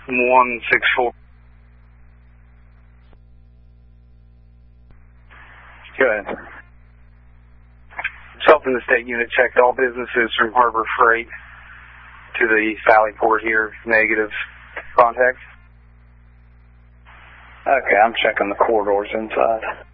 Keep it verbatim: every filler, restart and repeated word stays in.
one six four. Go ahead. Self in the state unit checked all businesses from Harbor Freight to the East Valley port here. Negative contact. Okay, I'm checking the corridors inside.